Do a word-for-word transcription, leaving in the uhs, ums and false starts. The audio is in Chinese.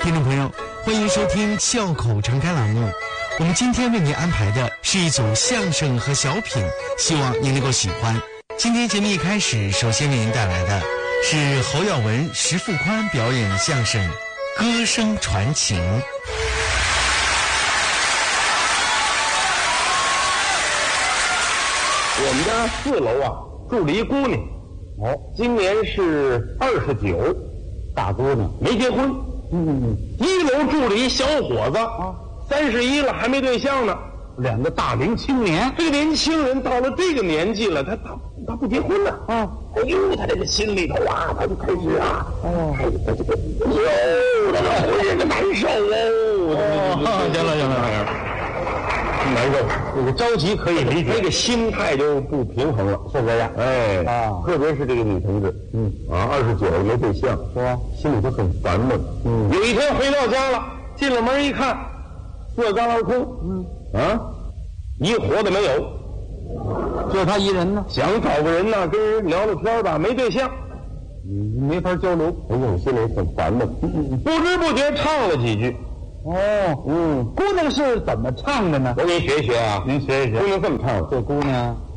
听众朋友，欢迎收听笑口常开栏目。我们今天为您安排的是一组相声和小品，希望您能够喜欢。今天节目一开始，首先为您带来的是侯耀文、石富宽表演的相声《歌声传情》。 我们家四楼啊住了一姑娘，哦，今年是二十九，大姑娘没结婚。嗯，一楼住了一小伙子啊，三十一了还没对象呢。两个大龄青年，这个年轻人到了这个年纪了，他他他不结婚呢啊！哎呦，他这个心里头啊，他就开始啊，哦，哎，他这个哟，他这浑身的难受哦。行了行了行了。难受，这个着急可以理解，这个心态就不平衡了，是这样。哎啊，特别是这个女同志，嗯啊，二十九了没对象，是吧？心里头很烦闷。嗯，有一天回到家了，进了门一看，四缸而空。嗯啊，一活的没有，就他一人呢。想找个人呢，跟人聊聊天吧，没对象，嗯，没法交流。哎呦，心里很烦闷。嗯，不知不觉唱了几句。哦，嗯，姑娘是怎么唱的呢？我给你学一学啊，您学一学。姑娘这么唱，这姑娘